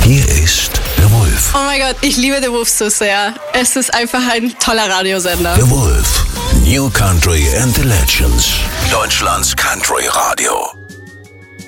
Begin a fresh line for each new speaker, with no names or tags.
Hier ist der Wolf.
Oh mein Gott, ich liebe The Wolf so sehr. Es ist einfach ein toller Radiosender.
Der Wolf. New Country and the Legends. Deutschlands Country Radio.